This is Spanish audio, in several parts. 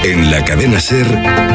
En la cadena SER,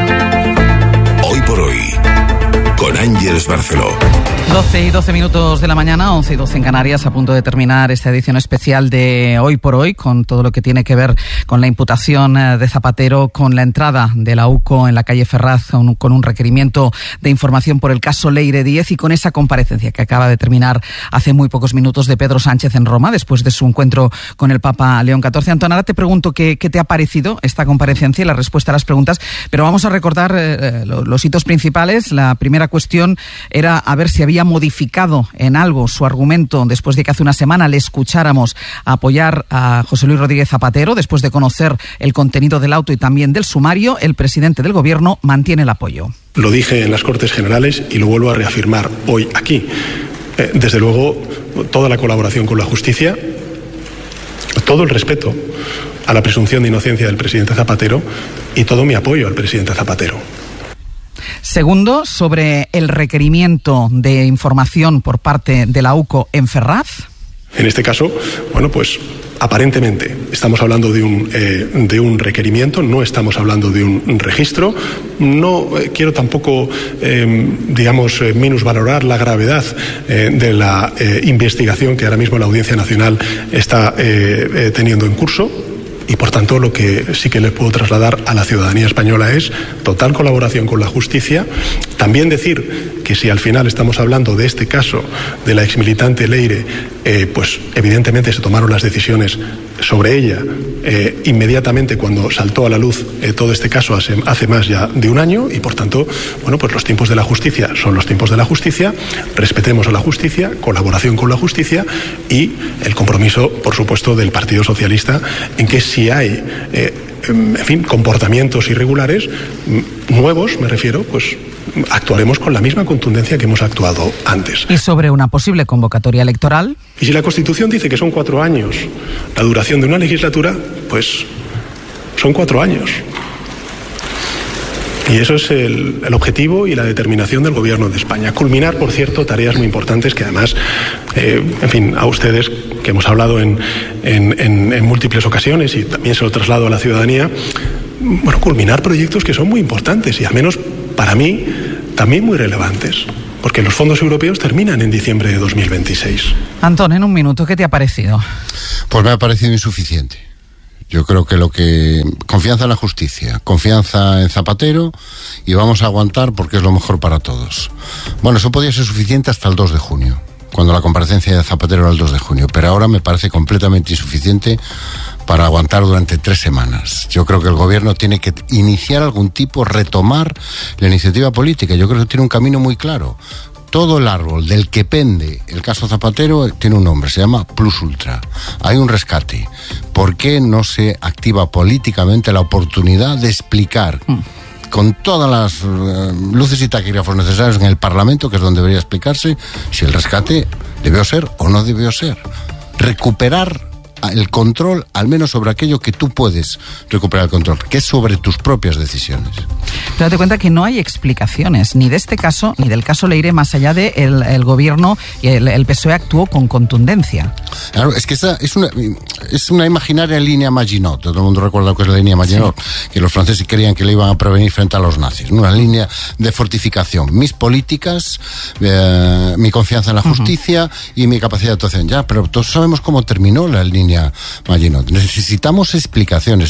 Hoy por Hoy, con Ángeles Barceló. 12 y 12 minutos de la mañana, 11 y 12 en Canarias, a punto de terminar esta edición especial de Hoy por Hoy, con todo lo que tiene que ver con la imputación de Zapatero, con la entrada de la UCO en la calle Ferraz, con un requerimiento de información por el caso Leire Díez y con esa comparecencia que acaba de terminar hace muy pocos minutos de Pedro Sánchez en Roma, después de su encuentro con el Papa León XIV. Antón, ahora te pregunto qué te ha parecido esta comparecencia y la respuesta a las preguntas, pero vamos a recordar los hitos principales. La primera cuestión era a ver si había modificado en algo su argumento después de que hace una semana le escucháramos apoyar a José Luis Rodríguez Zapatero. Después de conocer el contenido del auto y también del sumario, el presidente del Gobierno mantiene el apoyo. Lo dije en las Cortes Generales y lo vuelvo a reafirmar hoy aquí. Desde luego, toda la colaboración con la justicia, todo el respeto a la presunción de inocencia del presidente Zapatero y todo mi apoyo al presidente Zapatero. Segundo, sobre el requerimiento de información por parte de la UCO en Ferraz. En este caso, pues aparentemente estamos hablando de un requerimiento, no estamos hablando de un registro. No quiero tampoco, minusvalorar la gravedad de la investigación que ahora mismo la Audiencia Nacional está teniendo en curso. Y por tanto lo que sí que les puedo trasladar a la ciudadanía española es total colaboración con la justicia. También decir que si al final estamos hablando de este caso de la exmilitante Leire, pues evidentemente se tomaron las decisiones sobre ella inmediatamente cuando saltó a la luz todo este caso hace más ya de un año y por tanto, pues los tiempos de la justicia son los tiempos de la justicia, respetemos a la justicia, colaboración con la justicia y el compromiso, por supuesto, del Partido Socialista en que si hay, comportamientos irregulares, nuevos me refiero, pues actuaremos con la misma contundencia que hemos actuado antes. Y sobre una posible convocatoria electoral. Y si la Constitución dice que son 4 años la duración de una legislatura, pues son 4 años. Y eso es el objetivo y la determinación del Gobierno de España. Culminar, por cierto, tareas muy importantes que además, a ustedes, que hemos hablado en múltiples ocasiones y también se lo traslado a la ciudadanía, culminar proyectos que son muy importantes y al menos para mí también muy relevantes. Porque los fondos europeos terminan en diciembre de 2026. Antón, en un minuto, ¿qué te ha parecido? Pues me ha parecido insuficiente. Yo creo que confianza en la justicia, confianza en Zapatero y vamos a aguantar porque es lo mejor para todos. Bueno, eso podía ser suficiente hasta el 2 de junio, cuando la comparecencia de Zapatero era el 2 de junio, pero ahora me parece completamente insuficiente para aguantar durante 3 semanas. Yo creo que el Gobierno tiene que iniciar algún tipo, retomar la iniciativa política. Yo creo que tiene un camino muy claro. Todo el árbol del que pende el caso Zapatero tiene un nombre, se llama Plus Ultra. Hay un rescate. ¿Por qué no se activa políticamente la oportunidad de explicar con todas las luces y taquígrafos necesarios en el Parlamento, que es donde debería explicarse, si el rescate debió ser o no debió ser? Recuperar el control, al menos sobre aquello que tú puedes recuperar el control, que es sobre tus propias decisiones. Pero date cuenta que no hay explicaciones, ni de este caso, ni del caso Leire, más allá de el Gobierno y el PSOE actuó con contundencia. Claro, es que esa es una imaginaria línea Maginot. Todo el mundo recuerda lo que es la línea Maginot, sí, que los franceses creían que le iban a prevenir frente a los nazis. Una línea de fortificación. Mis políticas, mi confianza en la justicia y mi capacidad de actuación. Ya, pero todos sabemos cómo terminó la línea Maginot. Necesitamos explicaciones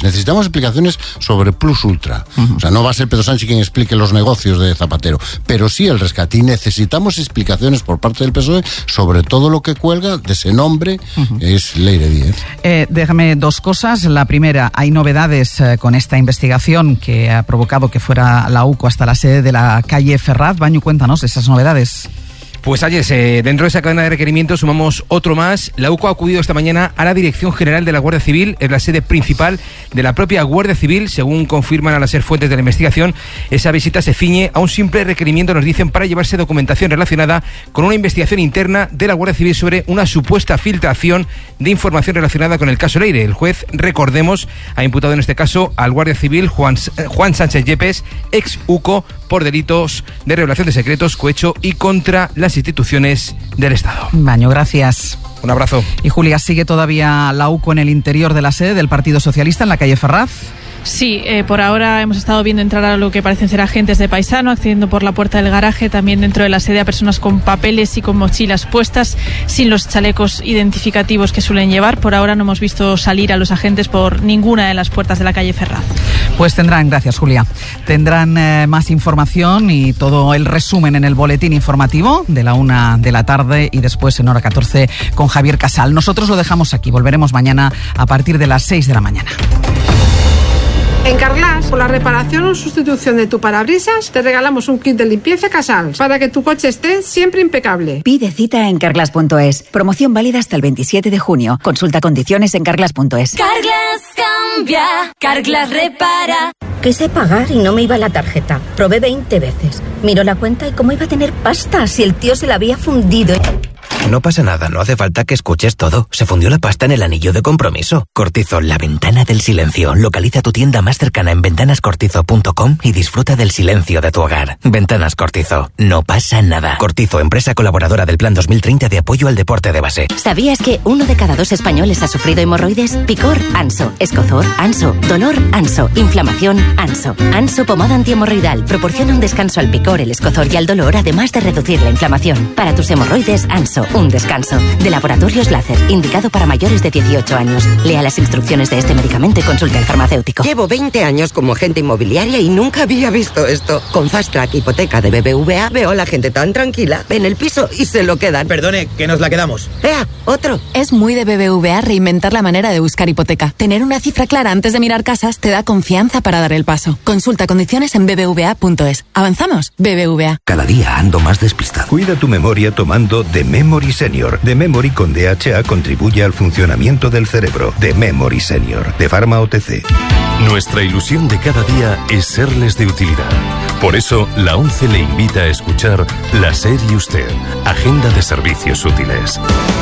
sobre Plus Ultra. O sea, no va a ser Pedro Sánchez quien explique los negocios de Zapatero, pero sí el rescate. Y necesitamos explicaciones por parte del PSOE sobre todo lo que cuelga de ese nombre, que es Leire Díez. Déjame 2 cosas. La primera, hay novedades con esta investigación que ha provocado que fuera la UCO hasta la sede de la calle Ferraz. Baño, cuéntanos esas novedades. Pues ayer, dentro de esa cadena de requerimientos sumamos otro más. La UCO ha acudido esta mañana a la Dirección General de la Guardia Civil, es la sede principal de la propia Guardia Civil. Según confirman a las fuentes de la investigación, esa visita se ciñe a un simple requerimiento, nos dicen, para llevarse documentación relacionada con una investigación interna de la Guardia Civil sobre una supuesta filtración de información relacionada con el caso Leire. El juez, recordemos, ha imputado en este caso al Guardia Civil Juan Sánchez Yepes, ex UCO, por delitos de revelación de secretos, cohecho y contra las instituciones del Estado. Baño, gracias. Un abrazo. Y Julia, ¿sigue todavía la UCO en el interior de la sede del Partido Socialista en la calle Ferraz? Sí, por ahora hemos estado viendo entrar a lo que parecen ser agentes de Paisano, accediendo por la puerta del garaje, también dentro de la sede a personas con papeles y con mochilas puestas, sin los chalecos identificativos que suelen llevar. Por ahora no hemos visto salir a los agentes por ninguna de las puertas de la calle Ferraz. Pues gracias Julia, tendrán más información y todo el resumen en el boletín informativo de la 1 de la tarde y después en hora 14 con Javier Casal. Nosotros lo dejamos aquí, volveremos mañana a partir de las 6 de la mañana. En Carglass, por la reparación o sustitución de tu parabrisas, te regalamos un kit de limpieza Casals para que tu coche esté siempre impecable. Pide cita en carglass.es. Promoción válida hasta el 27 de junio. Consulta condiciones en carglass.es. Carglass cambia, Carglass repara. Quise pagar y no me iba la tarjeta. Probé 20 veces. Miró la cuenta y cómo iba a tener pasta si el tío se la había fundido. No pasa nada, no hace falta que escuches todo. Se fundió la pasta en el anillo de compromiso. Cortizo, la ventana del silencio. Localiza tu tienda más cercana en ventanascortizo.com y disfruta del silencio de tu hogar. Ventanas Cortizo, no pasa nada. Cortizo, empresa colaboradora del Plan 2030 de apoyo al deporte de base. ¿Sabías que 1 de cada 2 españoles ha sufrido hemorroides? Picor, Anso. Escozor, Anso. Dolor, Anso. Inflamación, Anso. Anso, pomada antihemorroidal. Proporciona un descanso al picor, el escozor y al dolor, además de reducir la inflamación. Para tus hemorroides, Anso. Un descanso. De Laboratorios Láser, indicado para mayores de 18 años. Lea las instrucciones de este medicamento y consulte al farmacéutico. Llevo 20 años como agente inmobiliaria y nunca había visto esto. Con Fast Track Hipoteca de BBVA veo a la gente tan tranquila. Ven el piso y se lo quedan. Perdone, que nos la quedamos. ¡Ea! ¡Otro! Es muy de BBVA reinventar la manera de buscar hipoteca. Tener una cifra clara antes de mirar casas te da confianza para dar el paso. Consulta condiciones en bbva.es. ¿Avanzamos? BBVA. Cada día ando más despistado. Cuida tu memoria tomando The Memory Senior. The Memory con DHA contribuye al funcionamiento del cerebro. The Memory Senior, de Pharma OTC. Nuestra ilusión de cada día es serles de utilidad. Por eso, la ONCE le invita a escuchar La SER y Usted, Agenda de Servicios Útiles.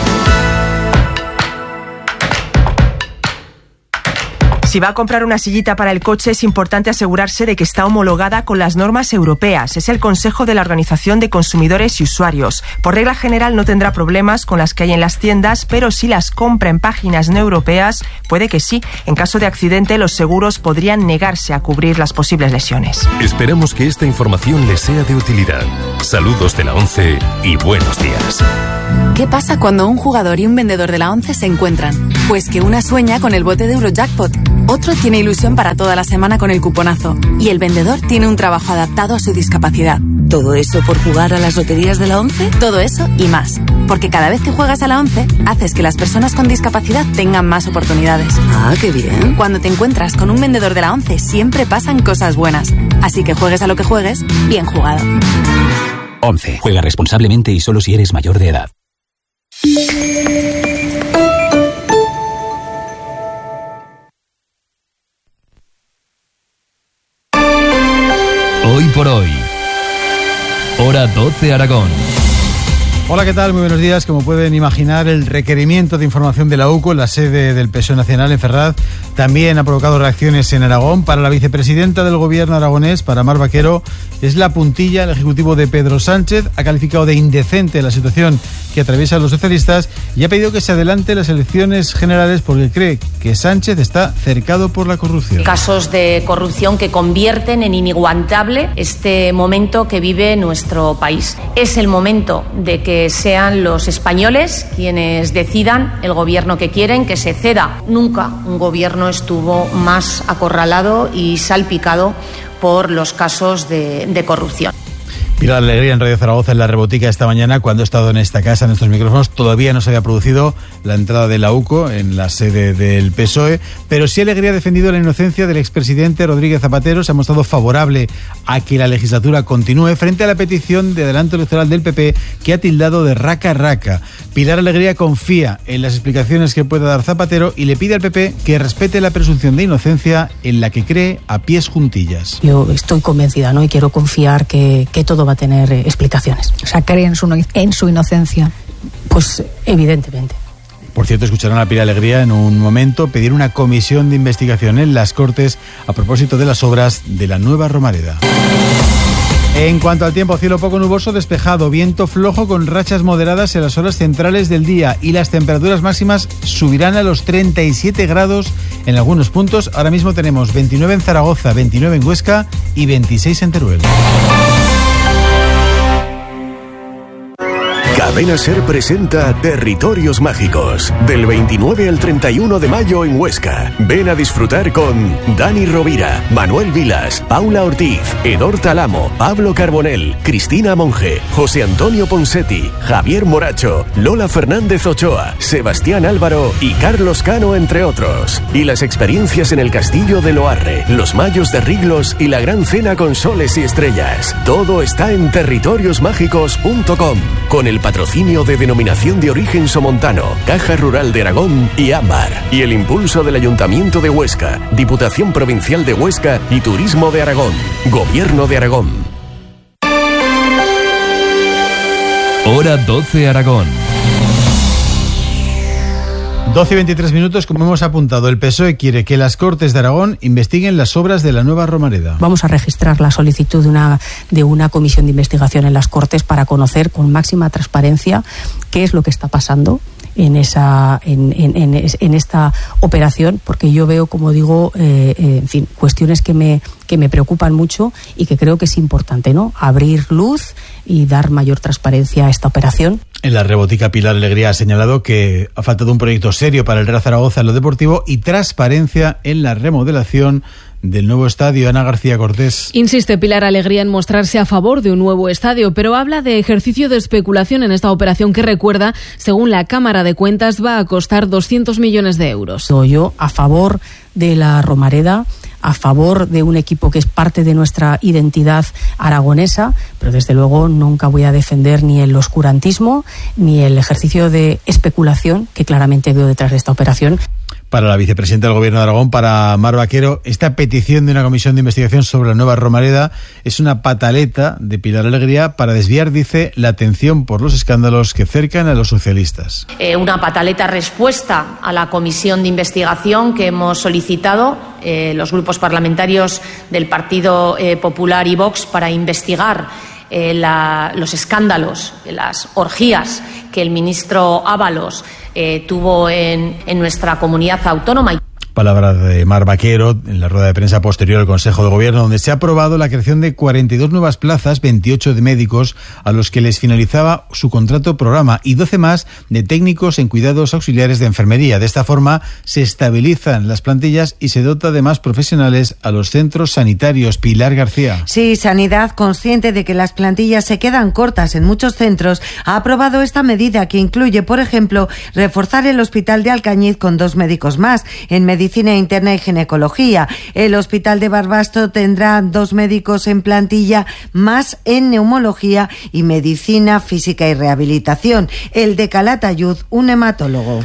Si va a comprar una sillita para el coche, es importante asegurarse de que está homologada con las normas europeas. Es el consejo de la Organización de Consumidores y Usuarios. Por regla general no tendrá problemas con las que hay en las tiendas, pero si las compra en páginas no europeas, puede que sí. En caso de accidente, los seguros podrían negarse a cubrir las posibles lesiones. Esperamos que esta información les sea de utilidad. Saludos de la ONCE y buenos días. ¿Qué pasa cuando un jugador y un vendedor de la ONCE se encuentran? Pues que una sueña con el bote de Eurojackpot, otro tiene ilusión para toda la semana con el cuponazo y el vendedor tiene un trabajo adaptado a su discapacidad. ¿Todo eso por jugar a las loterías de la ONCE? Todo eso y más, porque cada vez que juegas a la ONCE, haces que las personas con discapacidad tengan más oportunidades. Ah, qué bien. Cuando te encuentras con un vendedor de la ONCE, siempre pasan cosas buenas. Así que juegues a lo que juegues, bien jugado. ONCE. Juega responsablemente y solo si eres mayor de edad. Hoy por hoy. Hora 12 Aragón. Hola, ¿qué tal? Muy buenos días. Como pueden imaginar, el requerimiento de información de la UCO, la sede del PSOE Nacional en Ferraz, también ha provocado reacciones en Aragón. Para la vicepresidenta del gobierno aragonés, para Mar Vaquero, es la puntilla. El ejecutivo de Pedro Sánchez ha calificado de indecente la situación que atraviesan los socialistas y ha pedido que se adelante las elecciones generales porque cree que Sánchez está cercado por la corrupción. Casos de corrupción que convierten en iniguantable este momento que vive nuestro país. Es el momento de que sean los españoles quienes decidan el gobierno que quieren, que se ceda. Nunca un gobierno estuvo más acorralado y salpicado por los casos de corrupción. Pilar Alegría en Radio Zaragoza en La Rebotica esta mañana, cuando he estado en esta casa, en estos micrófonos, todavía no se había producido la entrada de la UCO en la sede del PSOE, pero sí Alegría ha defendido la inocencia del expresidente Rodríguez Zapatero, se ha mostrado favorable a que la legislatura continúe frente a la petición de adelanto electoral del PP que ha tildado de raca-raca. Pilar Alegría confía en las explicaciones que pueda dar Zapatero y le pide al PP que respete la presunción de inocencia en la que cree a pies juntillas. Yo estoy convencida, ¿no? Y quiero confiar que todo va a tener explicaciones. O sea, cree en su inocencia, pues evidentemente. Por cierto, escucharán a Pilar Alegría en un momento pedir una comisión de investigación en las Cortes a propósito de las obras de la nueva Romareda. En cuanto al tiempo, cielo poco nuboso, despejado, viento flojo con rachas moderadas en las horas centrales del día y las temperaturas máximas subirán a los 37 grados en algunos puntos. Ahora mismo tenemos 29 en Zaragoza, 29 en Huesca y 26 en Teruel. Cadena SER presenta Territorios Mágicos, del 29 al 31 de mayo en Huesca. Ven a disfrutar con Dani Rovira, Manuel Vilas, Paula Ortiz, Edor Talamo, Pablo Carbonell, Cristina Monge, José Antonio Ponsetti, Javier Moracho, Lola Fernández Ochoa, Sebastián Álvaro y Carlos Cano, entre otros. Y las experiencias en el Castillo de Loarre, los Mayos de Riglos y la Gran Cena con soles y estrellas. Todo está en territoriosmágicos.com, con el patrocinio de Denominación de Origen Somontano, Caja Rural de Aragón y Ámbar, y el impulso del Ayuntamiento de Huesca, Diputación Provincial de Huesca y Turismo de Aragón, Gobierno de Aragón. Hora 12 Aragón. 12 y 23 minutos, como hemos apuntado, el PSOE quiere que las Cortes de Aragón investiguen las obras de la nueva Romareda. Vamos a registrar la solicitud de una comisión de investigación en las Cortes para conocer con máxima transparencia qué es lo que está pasando en esta operación, porque yo veo, como digo, en fin, cuestiones que me preocupan mucho y que creo que es importante, ¿no? Abrir luz y dar mayor transparencia a esta operación. En la rebotica, Pilar Alegría ha señalado que ha faltado un proyecto serio para el Real Zaragoza en lo deportivo y transparencia en la remodelación del nuevo estadio. Ana García Cortés. Insiste Pilar Alegría en mostrarse a favor de un nuevo estadio, pero habla de ejercicio de especulación en esta operación que, recuerda, según la Cámara de Cuentas, va a costar 200 millones de euros. Yo a favor de la Romareda, a favor de un equipo que es parte de nuestra identidad aragonesa, pero desde luego nunca voy a defender ni el oscurantismo ni el ejercicio de especulación que claramente veo detrás de esta operación. Para la vicepresidenta del Gobierno de Aragón, para Mar Vaquero, esta petición de una comisión de investigación sobre la nueva Romareda es una pataleta de Pilar Alegría para desviar, dice, la atención por los escándalos que cercan a los socialistas. Una pataleta respuesta a la comisión de investigación que hemos solicitado los grupos parlamentarios del Partido Popular y Vox para investigar los escándalos, las orgías que el ministro Ábalos tuvo en nuestra comunidad autónoma. Palabra de Mar Vaquero en la rueda de prensa posterior al Consejo de Gobierno, donde se ha aprobado la creación de 42 nuevas plazas, 28 de médicos a los que les finalizaba su contrato programa y 12 más de técnicos en cuidados auxiliares de enfermería. De esta forma se estabilizan las plantillas y se dota de más profesionales a los centros sanitarios. Pilar García. Sí, Sanidad, consciente de que las plantillas se quedan cortas en muchos centros, ha aprobado esta medida que incluye, por ejemplo, reforzar el Hospital de Alcañiz con 2 médicos más en Medicina Interna y Ginecología. El Hospital de Barbasto tendrá 2 médicos en plantilla más en Neumología y Medicina Física y Rehabilitación. El de Calatayud, un hematólogo.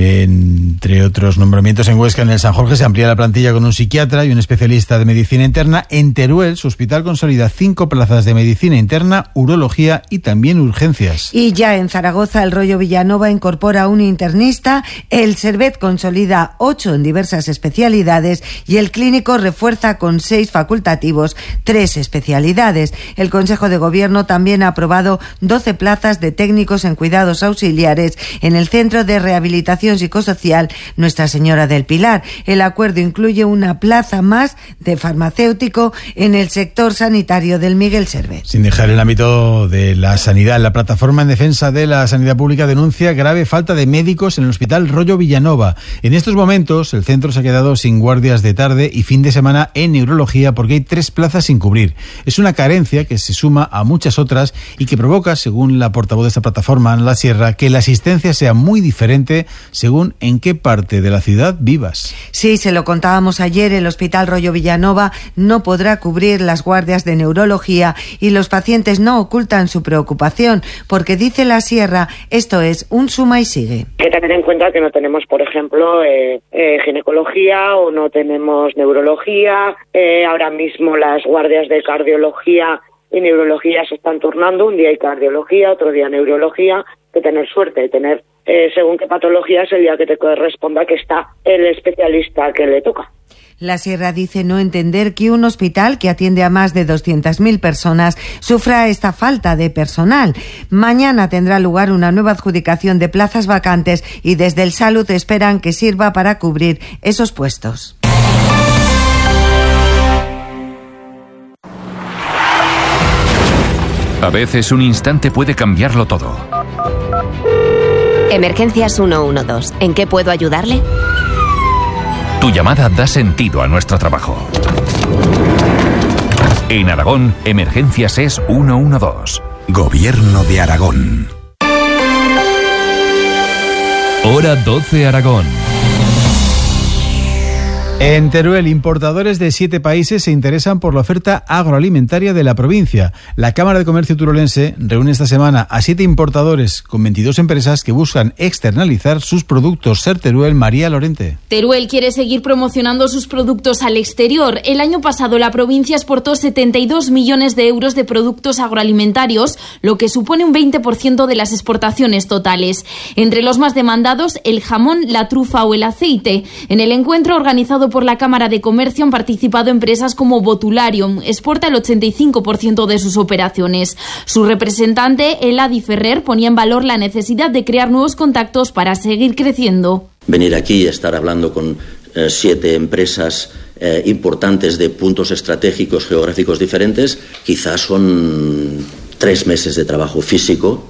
Entre otros nombramientos, en Huesca, en el San Jorge, se amplía la plantilla con un psiquiatra y un especialista de medicina interna. En Teruel, su hospital consolida 5 plazas de medicina interna, urología y también urgencias. Y ya en Zaragoza, el Rollo Villanova incorpora un internista, el Servet consolida 8 en diversas especialidades y el Clínico refuerza con 6 facultativos 3 especialidades. El Consejo de Gobierno también ha aprobado 12 plazas de técnicos en cuidados auxiliares en el Centro de Rehabilitación Psicosocial Nuestra Señora del Pilar. El acuerdo incluye una plaza más de farmacéutico en el sector sanitario del Miguel Servet. Sin dejar el ámbito de la sanidad, la Plataforma en Defensa de la Sanidad Pública denuncia grave falta de médicos en el Hospital Rollo Villanova. En estos momentos, el centro se ha quedado sin guardias de tarde y fin de semana en neurología porque hay 3 plazas sin cubrir. Es una carencia que se suma a muchas otras y que provoca, según la portavoz de esta plataforma, Ana La Sierra, que la asistencia sea muy diferente según en qué parte de la ciudad vivas. Sí, se lo contábamos ayer, el Hospital Rollo Villanova no podrá cubrir las guardias de neurología y los pacientes no ocultan su preocupación porque, dice La Sierra, esto es un suma y sigue. Hay que tener en cuenta que no tenemos, por ejemplo, ginecología o no tenemos neurología. Ahora mismo las guardias de cardiología y neurología se están turnando. Un día hay cardiología, otro día neurología. Hay que tener suerte de tener según qué patologías, el día que te corresponda que está el especialista que le toca. La Sierra dice no entender que un hospital que atiende a más de 200.000 personas sufra esta falta de personal. Mañana tendrá lugar una nueva adjudicación de plazas vacantes y desde el Salud esperan que sirva para cubrir esos puestos. A veces un instante puede cambiarlo todo. Emergencias 112. ¿En qué puedo ayudarle? Tu llamada da sentido a nuestro trabajo. En Aragón, Emergencias es 112. Gobierno de Aragón. Hora 12 Aragón. En Teruel, importadores de 7 países se interesan por la oferta agroalimentaria de la provincia. La Cámara de Comercio turolense reúne esta semana a 7 importadores con 22 empresas que buscan externalizar sus productos. Ser Teruel, María Lorente. Teruel quiere seguir promocionando sus productos al exterior. El año pasado la provincia exportó 72 millones de euros de productos agroalimentarios, lo que supone un 20% de las exportaciones totales. Entre los más demandados, el jamón, la trufa o el aceite. En el encuentro organizado por la Cámara de Comercio han participado empresas como Botularium, exporta el 85% de sus operaciones. Su representante, Eladi Ferrer, ponía en valor la necesidad de crear nuevos contactos para seguir creciendo. Venir aquí y estar hablando con 7 empresas importantes de puntos estratégicos geográficos diferentes, quizás son 3 meses de trabajo físico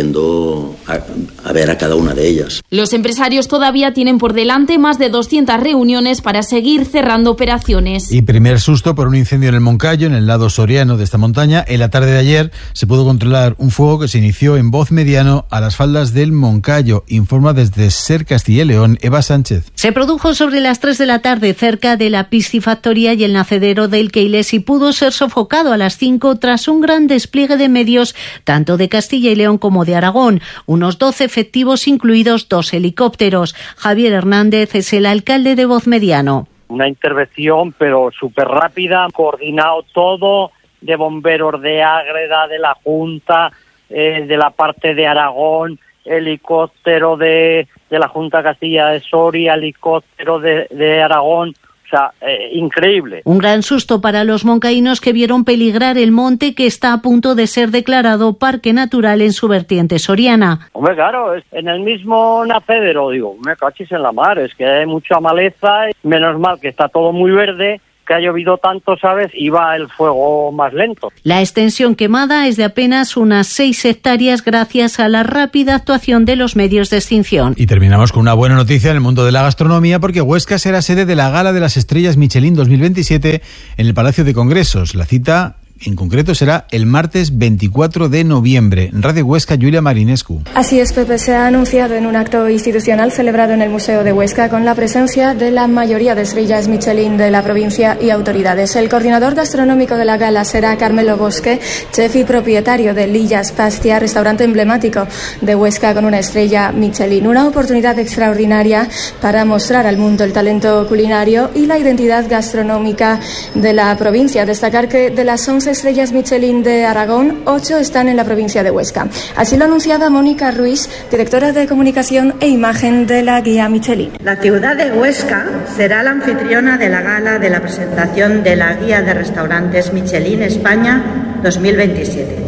yendo a ver a cada una de ellas. Los empresarios todavía tienen por delante más de 200 reuniones para seguir cerrando operaciones. Y primer susto por un incendio en el Moncayo, en el lado soriano de esta montaña. En la tarde de ayer se pudo controlar un fuego que se inició en Voz Mediano a las faldas del Moncayo. Informa desde Ser Castilla y León, Eva Sánchez. Se produjo sobre las 3 de la tarde cerca de la piscifactoría y el nacedero del Keiles y pudo ser sofocado a las 5 tras un gran despliegue de medios tanto de Castilla y León como de Aragón, unos 12 efectivos incluidos 2 helicópteros. Javier Hernández es el alcalde de Voz Mediano. Una intervención pero súper rápida, coordinado todo, de bomberos de Ágreda, de la Junta, de la parte de Aragón, helicóptero de la Junta Castilla de Soria, helicóptero de Aragón. O sea, increíble. Un gran susto para los moncaínos que vieron peligrar el monte que está a punto de ser declarado parque natural en su vertiente soriana. Hombre, claro, en el mismo nacedero, digo, me cachis en la mar, es que hay mucha maleza, menos mal que está todo muy verde, que ha llovido tanto, ¿sabes? Y va el fuego más lento. La extensión quemada es de apenas unas 6 hectáreas gracias a la rápida actuación de los medios de extinción. Y terminamos con una buena noticia en el mundo de la gastronomía porque Huesca será sede de la Gala de las Estrellas Michelin 2027 en el Palacio de Congresos. La cita en concreto será el martes 24 de noviembre. Radio Huesca, Julia Marinescu. Así es, Pepe, se ha anunciado en un acto institucional celebrado en el Museo de Huesca con la presencia de la mayoría de estrellas Michelin de la provincia y autoridades. El coordinador gastronómico de la gala será Carmelo Bosque, chef y propietario de Lillas Pastia, restaurante emblemático de Huesca con una estrella Michelin. Una oportunidad extraordinaria para mostrar al mundo el talento culinario y la identidad gastronómica de la provincia. Destacar que de las 11 estrellas Michelin de Aragón, 8 están en la provincia de Huesca. Así lo anunciaba Mónica Ruiz, directora de comunicación e imagen de la guía Michelin. La ciudad de Huesca será la anfitriona de la gala de la presentación de la guía de restaurantes Michelin España 2027.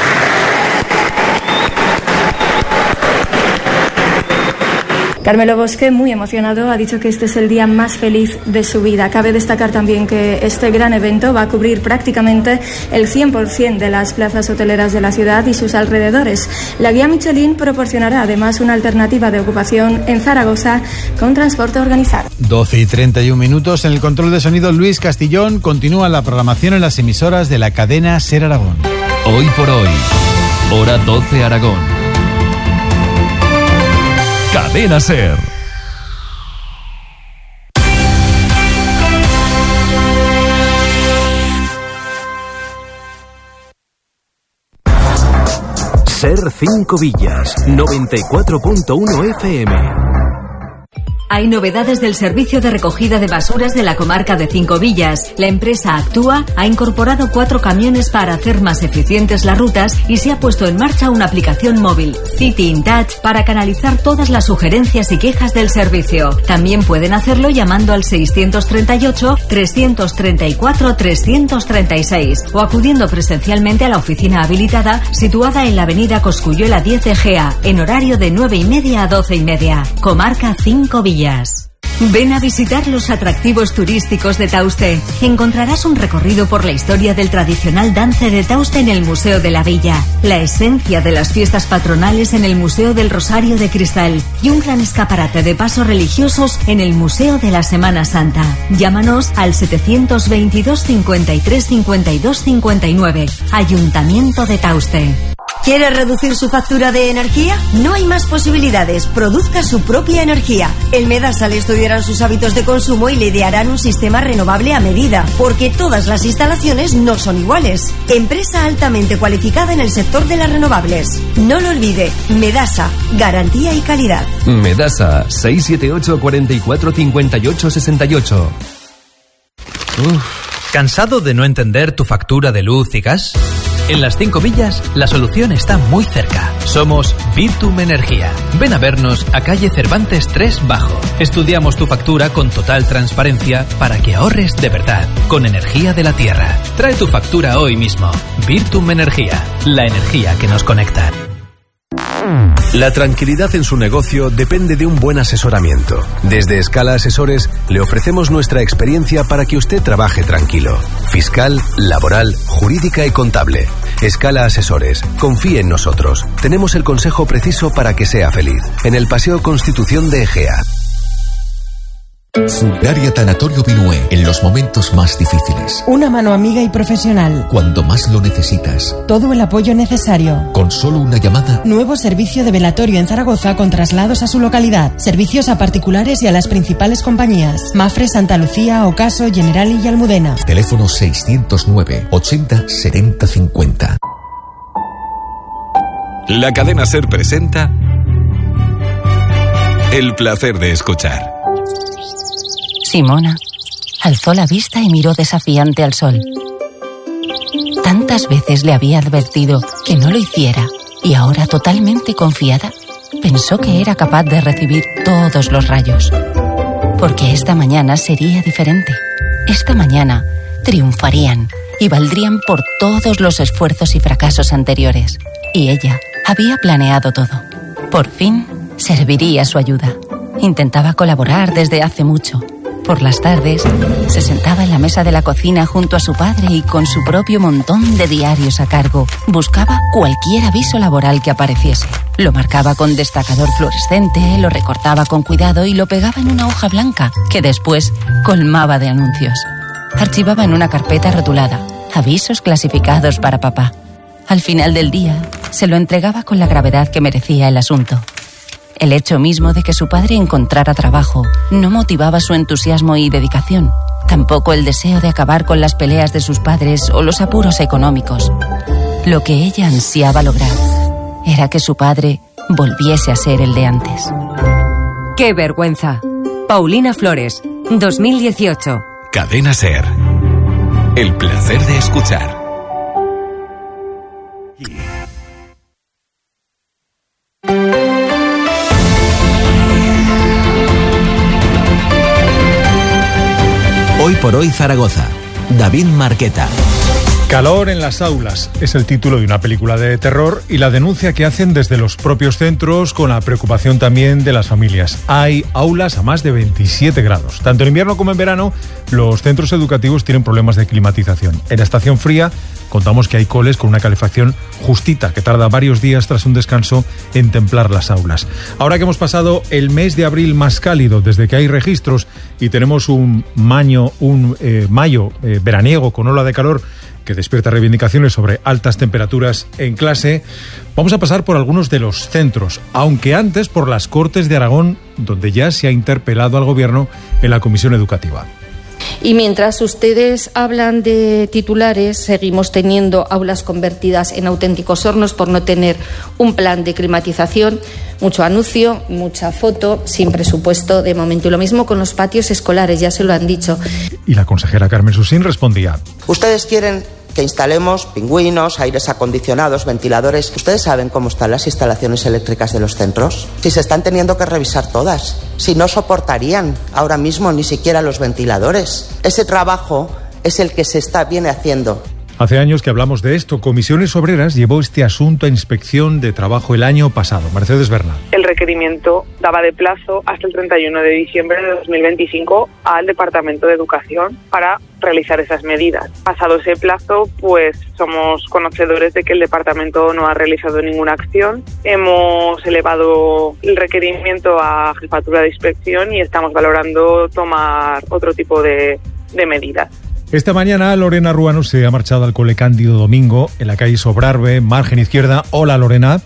Carmelo Bosque, muy emocionado, ha dicho que este es el día más feliz de su vida. Cabe destacar también que este gran evento va a cubrir prácticamente el 100% de las plazas hoteleras de la ciudad y sus alrededores. La guía Michelin proporcionará además una alternativa de ocupación en Zaragoza con transporte organizado. 12:31. En el control de sonido, Luis Castillón. Continúa la programación en las emisoras de la cadena Ser Aragón. Hoy por hoy, Hora 12 Aragón. Cadena Ser. Ser 5 Villas, 94.1 FM. Hay novedades del servicio de recogida de basuras de la comarca de Cinco Villas. La empresa Actúa ha incorporado 4 camiones para hacer más eficientes las rutas y se ha puesto en marcha una aplicación móvil, City in Touch, para canalizar todas las sugerencias y quejas del servicio. También pueden hacerlo llamando al 638-334-336 o acudiendo presencialmente a la oficina habilitada situada en la avenida Cosculluela 10 Egea, en horario de 9:30 a 12:30. Comarca Cinco Villas. Ven a visitar los atractivos turísticos de Tauste. Encontrarás un recorrido por la historia del tradicional dance de Tauste en el Museo de la Villa, la esencia de las fiestas patronales en el Museo del Rosario de Cristal y un gran escaparate de pasos religiosos en el Museo de la Semana Santa. Llámanos al 722 53 52 59. Ayuntamiento de Tauste. ¿Quiere reducir su factura de energía? No hay más posibilidades. Produzca su propia energía. En Medasa le estudiarán sus hábitos de consumo y le idearán un sistema renovable a medida, porque todas las instalaciones no son iguales. Empresa altamente cualificada en el sector de las renovables. No lo olvide, Medasa, garantía y calidad. Medasa, 678 44 58 68. ¿Cansado de no entender tu factura de luz y gas? En las 5 Villas, la solución está muy cerca. Somos Virtum Energía. Ven a vernos a calle Cervantes 3 Bajo. Estudiamos tu factura con total transparencia para que ahorres de verdad, con energía de la tierra. Trae tu factura hoy mismo. Virtum Energía, la energía que nos conecta. La tranquilidad en su negocio depende de un buen asesoramiento. Desde Escala Asesores le ofrecemos nuestra experiencia para que usted trabaje tranquilo. Fiscal, laboral, jurídica y contable. Escala Asesores. Confíe en nosotros. Tenemos el consejo preciso para que sea feliz. En el Paseo Constitución de Egea. Funeraria Tanatorio Binué, en los momentos más difíciles. Una mano amiga y profesional. Cuando más lo necesitas. Todo el apoyo necesario. Con solo una llamada. Nuevo servicio de velatorio en Zaragoza con traslados a su localidad. Servicios a particulares y a las principales compañías. Mafre, Santa Lucía, Ocaso, Generali y Almudena. Teléfono 609 80 70 50. La cadena SER presenta El placer de escuchar. Simona alzó la vista y miró desafiante al sol. Tantas veces le había advertido que no lo hiciera y ahora, totalmente confiada, pensó que era capaz de recibir todos los rayos. Porque esta mañana sería diferente. Esta mañana triunfarían y valdrían por todos los esfuerzos y fracasos anteriores. Y ella había planeado todo. Por fin serviría su ayuda. Intentaba colaborar desde hace mucho. Por las tardes, se sentaba en la mesa de la cocina junto a su padre y con su propio montón de diarios a cargo, buscaba cualquier aviso laboral que apareciese. Lo marcaba con destacador fluorescente, lo recortaba con cuidado y lo pegaba en una hoja blanca que después colmaba de anuncios. Archivaba en una carpeta rotulada, avisos clasificados para papá. Al final del día, se lo entregaba con la gravedad que merecía el asunto. El hecho mismo de que su padre encontrara trabajo no motivaba su entusiasmo y dedicación. Tampoco el deseo de acabar con las peleas de sus padres o los apuros económicos. Lo que ella ansiaba lograr era que su padre volviese a ser el de antes. ¡Qué vergüenza! Paulina Flores, 2018. Cadena SER. El placer de escuchar. Hoy por hoy Zaragoza. David Marqueta. Calor en las aulas es el título de una película de terror y la denuncia que hacen desde los propios centros, con la preocupación también de las familias. Hay aulas a más de 27 grados. Tanto en invierno como en verano, los centros educativos tienen problemas de climatización. En la estación fría contamos que hay coles con una calefacción justita, que tarda varios días tras un descanso en templar las aulas. Ahora que hemos pasado el mes de abril más cálido desde que hay registros y tenemos un mayo veraniego con ola de calor que despierta reivindicaciones sobre altas temperaturas en clase, vamos a pasar por algunos de los centros, aunque antes por las Cortes de Aragón, donde ya se ha interpelado al Gobierno en la Comisión Educativa. Y mientras ustedes hablan de titulares, seguimos teniendo aulas convertidas en auténticos hornos por no tener un plan de climatización, mucho anuncio, mucha foto, sin presupuesto de momento. Y lo mismo con los patios escolares, ya se lo han dicho. Y la consejera Carmen Susín respondía: ustedes quieren que instalemos pingüinos, aires acondicionados, ventiladores. ¿Ustedes saben cómo están las instalaciones eléctricas de los centros? Si se están teniendo que revisar todas, si no soportarían ahora mismo ni siquiera los ventiladores. Ese trabajo es el que viene haciendo. Hace años que hablamos de esto. Comisiones Obreras llevó este asunto a Inspección de Trabajo el año pasado. Mercedes Bernal. El requerimiento daba de plazo hasta el 31 de diciembre de 2025 al Departamento de Educación para realizar esas medidas. Pasado ese plazo, pues somos conocedores de que el departamento no ha realizado ninguna acción. Hemos elevado el requerimiento a Jefatura de Inspección y estamos valorando tomar otro tipo de medidas. Esta mañana Lorena Ruano se ha marchado al Cole Cándido Domingo, en la calle Sobrarbe, margen izquierda. Hola, Lorena.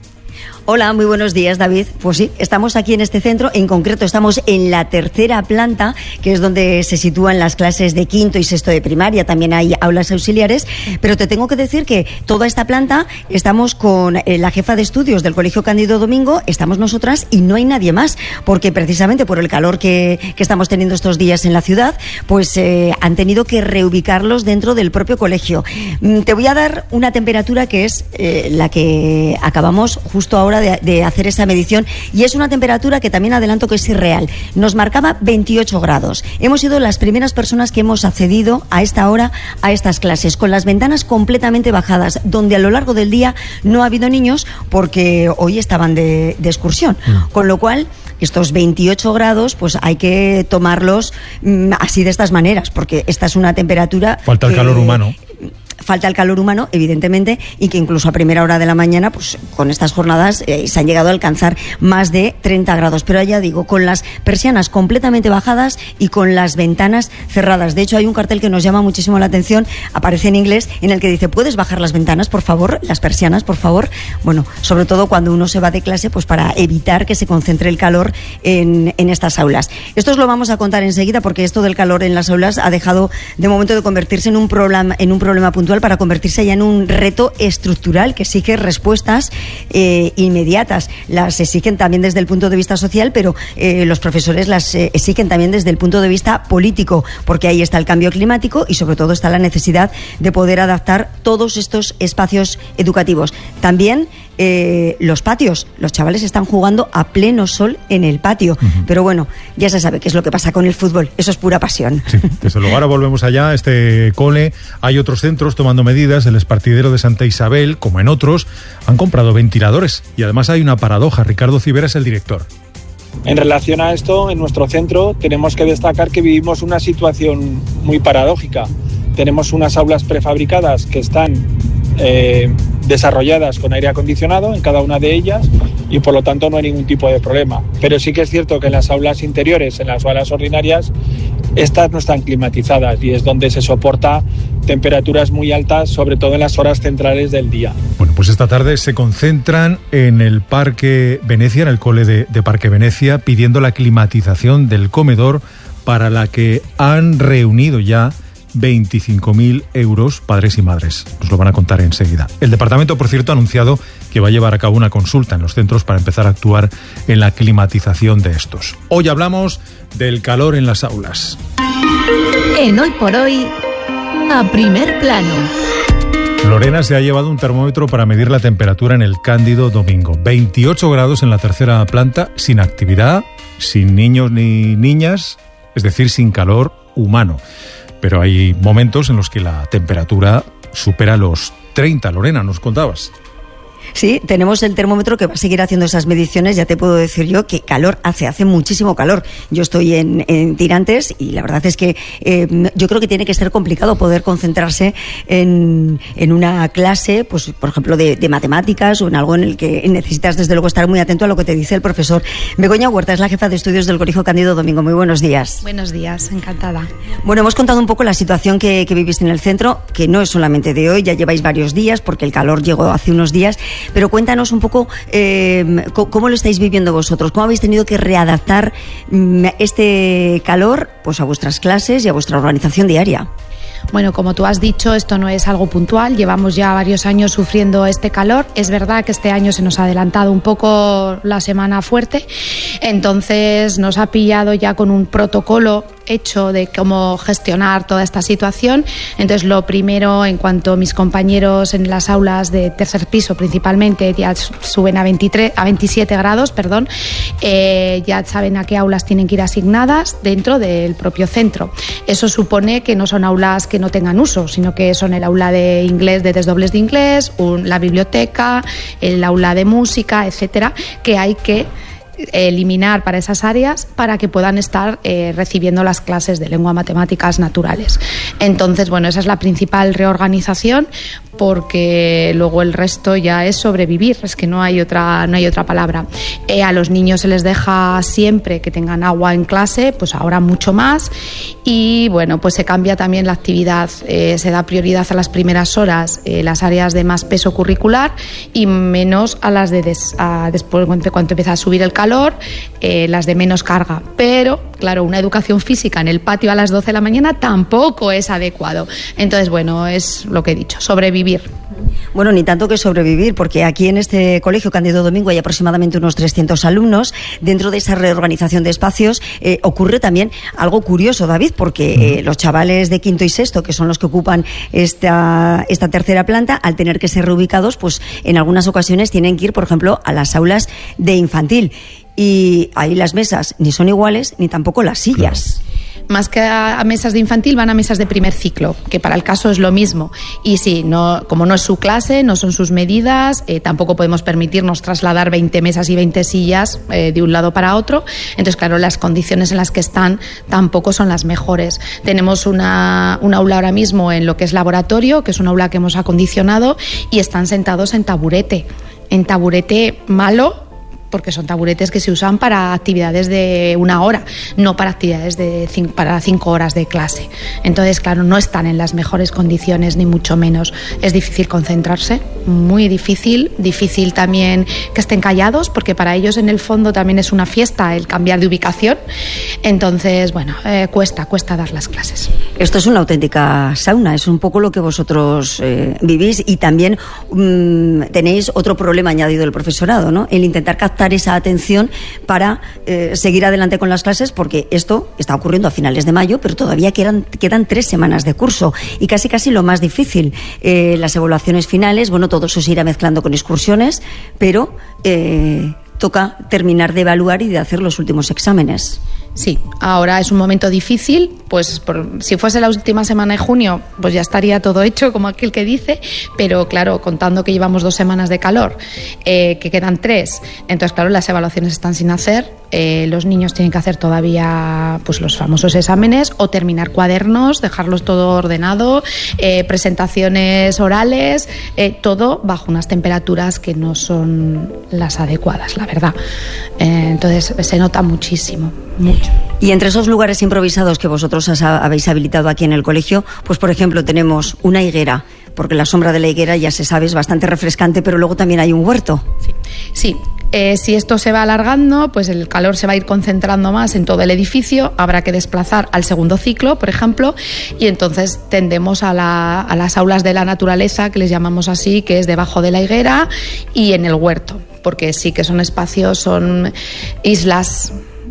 Hola, muy buenos días, David. Pues sí, estamos aquí en este centro, en concreto estamos en la tercera planta, que es donde se sitúan las clases de quinto y sexto de primaria, también hay aulas auxiliares, pero te tengo que decir que toda esta planta estamos con la jefa de estudios del Colegio Cándido Domingo, estamos nosotras y no hay nadie más, porque precisamente por el calor que estamos teniendo estos días en la ciudad, pues han tenido que reubicarlos dentro del propio colegio. Te voy a dar una temperatura que es la que acabamos justo ahora de hacer esa medición, y es una temperatura que también adelanto que es irreal. Nos marcaba 28 grados. Hemos sido las primeras personas que hemos accedido a esta hora a estas clases, con las ventanas completamente bajadas, donde a lo largo del día no ha habido niños porque hoy estaban de excursión. Con lo cual, estos 28 grados, pues hay que tomarlos así de estas maneras, porque esta es una temperatura... Falta el calor humano. Falta el calor humano, evidentemente, y que incluso a primera hora de la mañana, pues con estas jornadas se han llegado a alcanzar más de 30 grados. Pero ya digo, con las persianas completamente bajadas y con las ventanas cerradas. De hecho, hay un cartel que nos llama muchísimo la atención, aparece en inglés, en el que dice: ¿puedes bajar las ventanas, por favor? Las persianas, por favor. Bueno, sobre todo cuando uno se va de clase, pues para evitar que se concentre el calor en estas aulas. Esto os lo vamos a contar enseguida, porque esto del calor en las aulas ha dejado de momento de convertirse en un problema puntual para convertirse ya en un reto estructural que exige respuestas inmediatas. Las exigen también desde el punto de vista social, pero los profesores las exigen también desde el punto de vista político, porque ahí está el cambio climático y sobre todo está la necesidad de poder adaptar todos estos espacios educativos. También los patios, los chavales están jugando a pleno sol en el patio, pero bueno, ya se sabe qué es lo que pasa con el fútbol, eso es pura pasión. Sí, desde luego. Ahora volvemos allá, a este cole. Hay otros centros tomando medidas. El Espartidero de Santa Isabel, como en otros, han comprado ventiladores, y además hay una paradoja. Ricardo Civera es el director. En relación a esto, en nuestro centro tenemos que destacar que vivimos una situación muy paradójica. Tenemos unas aulas prefabricadas que están desarrolladas con aire acondicionado en cada una de ellas, y por lo tanto no hay ningún tipo de problema. Pero sí que es cierto que en las aulas interiores, en las aulas ordinarias, estas no están climatizadas, y es donde se soporta temperaturas muy altas, sobre todo en las horas centrales del día. Bueno, pues esta tarde se concentran en el Parque Venecia, en el cole de Parque Venecia, pidiendo la climatización del comedor, para la que han reunido ya 25.000 euros padres y madres. Nos lo van a contar enseguida. El departamento, por cierto, ha anunciado que va a llevar a cabo una consulta en los centros para empezar a actuar en la climatización de estos. Hoy hablamos del calor en las aulas. En Hoy por Hoy, a primer plano. Lorena se ha llevado un termómetro para medir la temperatura en el Cándido Domingo. 28 grados en la tercera planta, sin actividad, sin niños ni niñas, es decir, sin calor humano. Pero hay momentos en los que la temperatura supera los 30. Lorena, nos contabas. Sí, tenemos el termómetro que va a seguir haciendo esas mediciones. Ya te puedo decir yo que calor hace muchísimo calor. Yo estoy en Tirantes y la verdad es que yo creo que tiene que ser complicado poder concentrarse en una clase, pues por ejemplo de matemáticas, o en algo en el que necesitas desde luego estar muy atento a lo que te dice el profesor. Begoña Huerta es la jefa de estudios del Colegio Cándido Domingo. Muy buenos días. Buenos días, encantada. Bueno, hemos contado un poco la situación que viviste en el centro, que no es solamente de hoy, ya lleváis varios días porque el calor llegó hace unos días. Pero cuéntanos un poco cómo lo estáis viviendo vosotros, cómo habéis tenido que readaptar este calor pues a vuestras clases y a vuestra organización diaria. Bueno, como tú has dicho, esto no es algo puntual, llevamos ya varios años sufriendo este calor. Es verdad que este año se nos ha adelantado un poco la semana fuerte, entonces nos ha pillado ya con un protocolo hecho de cómo gestionar toda esta situación. Entonces, lo primero, en cuanto mis compañeros en las aulas de tercer piso principalmente ya suben a 27 grados, ya saben a qué aulas tienen que ir asignadas dentro del propio centro. Eso supone que no son aulas que no tengan uso, sino que son el aula de inglés, de desdobles de inglés, la biblioteca, el aula de música, etcétera, que hay que eliminar para esas áreas para que puedan estar recibiendo las clases de lengua, matemáticas, naturales. Entonces, bueno, esa es la principal reorganización, porque luego el resto ya es sobrevivir, es que no hay otra palabra. A los niños se les deja siempre que tengan agua en clase, pues ahora mucho más, y bueno, pues se cambia también la actividad, se da prioridad a las primeras horas, las áreas de más peso curricular, y menos a las de después, cuando empieza a subir el calor, las de menos carga. Pero claro, una educación física en el patio a las 12 de la mañana tampoco es adecuado. Entonces, bueno, es lo que he dicho, sobrevivir. Bueno, ni tanto que sobrevivir, porque aquí en este colegio Cándido Domingo hay aproximadamente unos 300 alumnos. Dentro de esa reorganización de espacios ocurre también algo curioso, David, porque los chavales de quinto y sexto, que son los que ocupan esta tercera planta, al tener que ser reubicados, pues en algunas ocasiones tienen que ir, por ejemplo, a las aulas de infantil. Y ahí las mesas ni son iguales, ni tampoco las sillas. Claro. Más que a mesas de infantil, van a mesas de primer ciclo, que para el caso es lo mismo. Y sí, como no es su clase, no son sus medidas, tampoco podemos permitirnos trasladar 20 mesas y 20 sillas de un lado para otro. Entonces, claro, las condiciones en las que están tampoco son las mejores. Tenemos un aula ahora mismo en lo que es laboratorio, que es un aula que hemos acondicionado, y están sentados en taburete malo, porque son taburetes que se usan para actividades de 1 hora, no para actividades para 5 horas de clase. Entonces, claro, no están en las mejores condiciones, ni mucho menos. Es difícil concentrarse, muy difícil también que estén callados, porque para ellos en el fondo también es una fiesta el cambiar de ubicación. Entonces, bueno, cuesta dar las clases. Esto es una auténtica sauna, es un poco lo que vosotros vivís, y también tenéis otro problema añadido del profesorado, ¿no? El intentar captar esa atención para seguir adelante con las clases, porque esto está ocurriendo a finales de mayo, pero todavía quedan 3 semanas de curso, y casi lo más difícil, las evaluaciones finales. Bueno, todo eso se irá mezclando con excursiones, pero toca terminar de evaluar y de hacer los últimos exámenes. Sí, ahora es un momento difícil, pues si fuese la última semana de junio, pues ya estaría todo hecho, como aquel que dice, pero claro, contando que llevamos 2 semanas de calor, que quedan 3, entonces claro, las evaluaciones están sin hacer, los niños tienen que hacer todavía pues los famosos exámenes, o terminar cuadernos, dejarlos todo ordenado, presentaciones orales, todo bajo unas temperaturas que no son las adecuadas, la verdad. Entonces se nota muchísimo, mucho. Y entre esos lugares improvisados que vosotros habéis habilitado aquí en el colegio, pues por ejemplo tenemos una higuera, porque la sombra de la higuera, ya se sabe, es bastante refrescante, pero luego también hay un huerto. Sí. Si esto se va alargando, pues el calor se va a ir concentrando más en todo el edificio, habrá que desplazar al segundo ciclo, por ejemplo, y entonces tendemos a las aulas de la naturaleza, que les llamamos así, que es debajo de la higuera y en el huerto, porque sí que son espacios, son islas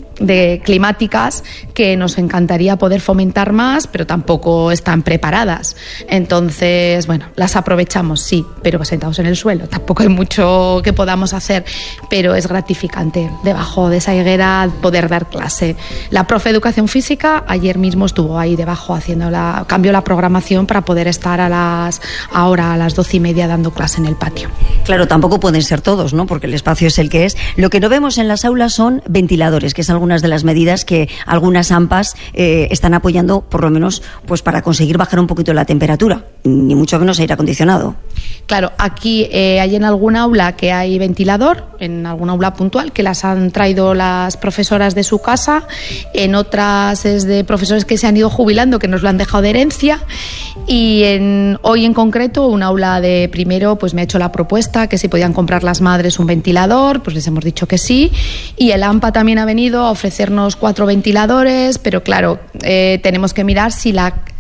climáticas que nos encantaría poder fomentar más, pero tampoco están preparadas. Entonces, bueno, las aprovechamos, sí, pero sentados en el suelo. Tampoco hay mucho que podamos hacer, pero es gratificante debajo de esa higuera poder dar clase. La profe de Educación Física ayer mismo estuvo ahí debajo cambió la programación para poder estar ahora a las 12:30 dando clase en el patio. Claro, tampoco pueden ser todos, ¿no? Porque el espacio es el que es. Lo que no vemos en las aulas son ventiladores, que es algunas de las medidas que algunas AMPAs están apoyando, por lo menos pues para conseguir bajar un poquito la temperatura, ni mucho menos aire acondicionado. Claro, aquí hay en algún aula que hay ventilador, en alguna aula puntual, que las han traído las profesoras de su casa, en otras es de profesores que se han ido jubilando, que nos lo han dejado de herencia, y hoy en concreto un aula de primero pues me ha hecho la propuesta que si podían comprar las madres un ventilador, pues les hemos dicho que sí, y el AMPA también ha venido a ofrecernos 4 ventiladores, pero claro, tenemos que mirar si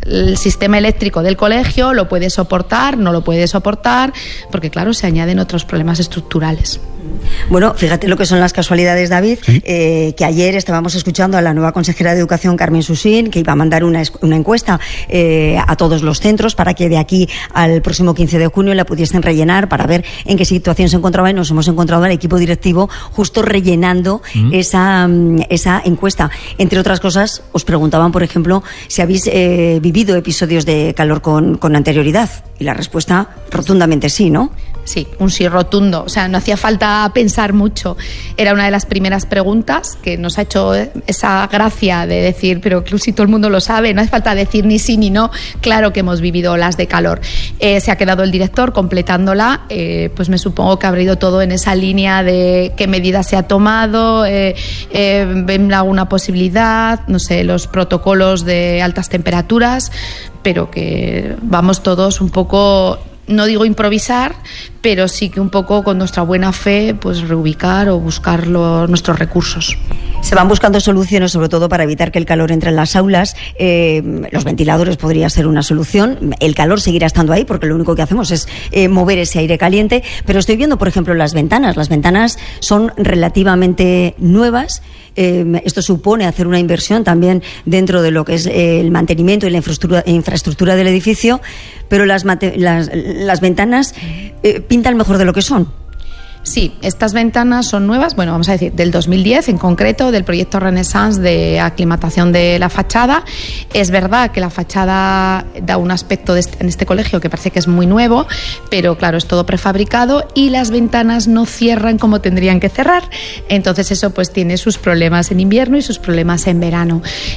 el sistema eléctrico del colegio lo puede soportar, no lo puede soportar, porque claro, se añaden otros problemas estructurales. Bueno, fíjate lo que son las casualidades, David, ¿sí? Que ayer estábamos escuchando a la nueva consejera de Educación, Carmen Susín, que iba a mandar una encuesta a todos los centros para que de aquí al próximo 15 de junio la pudiesen rellenar para ver en qué situación se encontraba, y nos hemos encontrado al equipo directivo justo rellenando esa encuesta. Entre otras cosas, os preguntaban, por ejemplo, si habéis vivido episodios de calor con anterioridad, y la respuesta rotundamente sí, ¿no? Sí, un sí rotundo. O sea, no hacía falta pensar mucho. Era una de las primeras preguntas que nos ha hecho esa gracia de decir, pero si todo el mundo lo sabe, no hace falta decir ni sí ni no. Claro que hemos vivido olas de calor. Se ha quedado el director completándola. Pues me supongo que habrá ido todo en esa línea de qué medidas se ha tomado, ven alguna posibilidad, no sé, los protocolos de altas temperaturas, pero que vamos todos un poco... No digo improvisar, pero sí que un poco con nuestra buena fe pues reubicar o buscar nuestros recursos. Se van buscando soluciones, sobre todo para evitar que el calor entre en las aulas. Los ventiladores podría ser una solución. El calor seguirá estando ahí porque lo único que hacemos es mover ese aire caliente. Pero estoy viendo, por ejemplo, las ventanas. Las ventanas son relativamente nuevas. Esto supone hacer una inversión también dentro de lo que es el mantenimiento y la infraestructura del edificio, pero las ventanas pintan mejor de lo que son. Sí, estas ventanas son nuevas, bueno, vamos a decir, del 2010 en concreto, del proyecto Renaissance de aclimatación de la fachada. Es verdad que la fachada da un aspecto en este colegio que parece que es muy nuevo, pero claro, es todo prefabricado y las ventanas no cierran como tendrían que cerrar. Entonces eso pues tiene sus problemas en invierno y sus problemas en verano.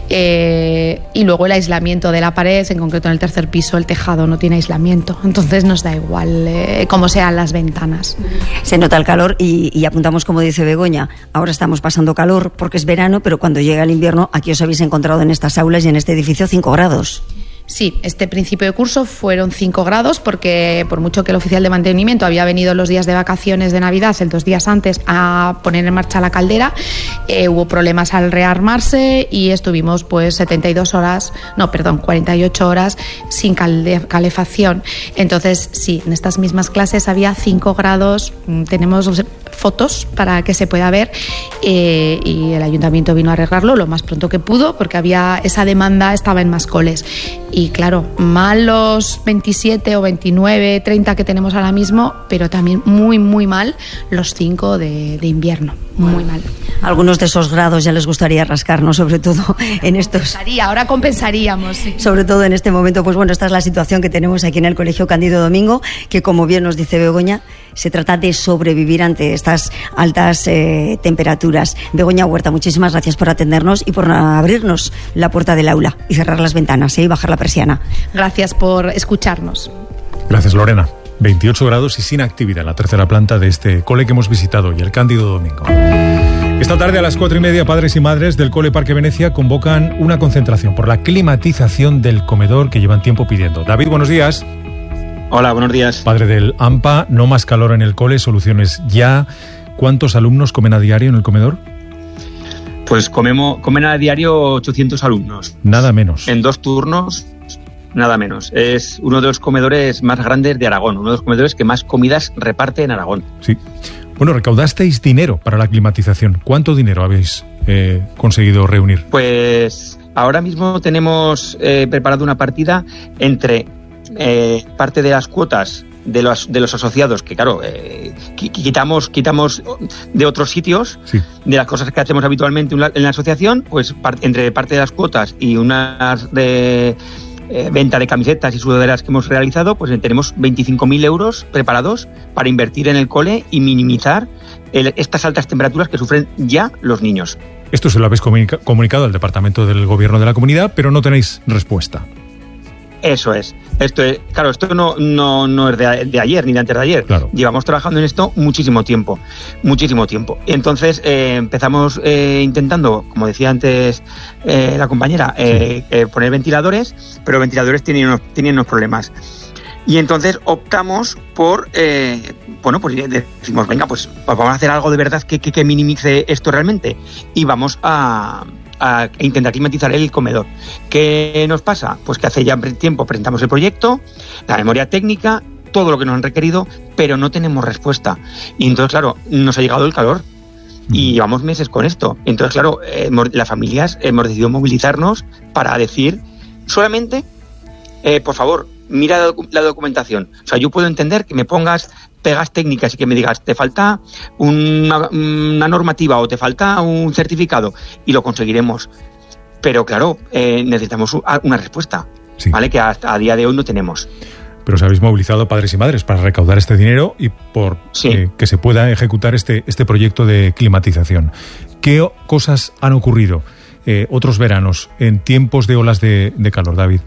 Y luego el aislamiento de la pared, en concreto en el tercer piso, el tejado no tiene aislamiento. Entonces nos da igual cómo sean las ventanas. Se nota el calor y apuntamos, como dice Begoña, ahora estamos pasando calor porque es verano, pero cuando llega el invierno, aquí os habéis encontrado en estas aulas y en este edificio 5 grados. Sí, este principio de curso fueron 5 grados porque por mucho que el oficial de mantenimiento había venido los días de vacaciones de Navidad, 2 días antes, a poner en marcha la caldera, hubo problemas al rearmarse y estuvimos pues 48 horas sin calefacción. Entonces sí, en estas mismas clases había 5 grados, tenemos fotos para que se pueda ver y el ayuntamiento vino a arreglarlo lo más pronto que pudo porque había esa demanda, estaba en más coles. Y claro, mal los 27 o 29, 30 que tenemos ahora mismo, pero también muy, muy mal los 5 de invierno. Muy mal. Algunos de esos grados ya les gustaría rascarnos, sobre todo en estos... Ahora compensaríamos. Sí. Sobre todo en este momento, pues bueno, esta es la situación que tenemos aquí en el Colegio Cándido Domingo, que como bien nos dice Begoña, se trata de sobrevivir ante estas altas temperaturas. Begoña Huerta, muchísimas gracias por atendernos y por abrirnos la puerta del aula y cerrar las ventanas y bajar la persiana. Gracias por escucharnos. Gracias, Lorena. 28 grados y sin actividad en la tercera planta de este cole que hemos visitado hoy, el Cándido Domingo. Esta tarde a las 4:30, padres y madres del Cole Parque Venecia convocan una concentración por la climatización del comedor que llevan tiempo pidiendo. David, buenos días. Hola, buenos días. Padre del AMPA, no más calor en el cole, soluciones ya. ¿Cuántos alumnos comen a diario en el comedor? Pues comen a diario 800 alumnos. Nada menos. En 2 turnos, nada menos. Es uno de los comedores más grandes de Aragón, uno de los comedores que más comidas reparte en Aragón. Sí. Bueno, recaudasteis dinero para la climatización. ¿Cuánto dinero habéis conseguido reunir? Pues ahora mismo tenemos preparado una partida entre parte de las cuotas de los asociados, que claro, quitamos de otros sitios, sí, de las cosas que hacemos habitualmente en la asociación, pues entre parte de las cuotas y unas de venta de camisetas y sudaderas que hemos realizado, pues tenemos 25.000 euros preparados para invertir en el cole y minimizar estas altas temperaturas que sufren ya los niños. Esto se lo habéis comunicado al Departamento del Gobierno de la Comunidad, pero no tenéis respuesta. Eso es. Esto no es de ayer ni de antes de ayer. Claro. Llevamos trabajando en esto muchísimo tiempo. Entonces empezamos intentando, como decía antes la compañera, poner ventiladores, pero ventiladores tenían unos problemas. Y entonces optamos por, pues decimos, venga, pues vamos a hacer algo de verdad que minimice esto realmente. Y vamos a a intentar climatizar el comedor. ¿Qué nos pasa? Pues que hace ya tiempo presentamos el proyecto, la memoria técnica, todo lo que nos han requerido, pero no tenemos respuesta. Y entonces, claro, nos ha llegado el calor y llevamos meses con esto. Entonces, claro, las familias hemos decidido movilizarnos para decir solamente, por favor, mira la documentación. O sea, yo puedo entender que me pongas pegas técnicas y que me digas, te falta una normativa o te falta un certificado, y lo conseguiremos. Pero claro, necesitamos una respuesta, sí, ¿vale? Que hasta a día de hoy no tenemos. Pero os habéis movilizado padres y madres para recaudar este dinero y por que se pueda ejecutar este proyecto de climatización. ¿Qué cosas han ocurrido otros veranos en tiempos de olas de calor, David?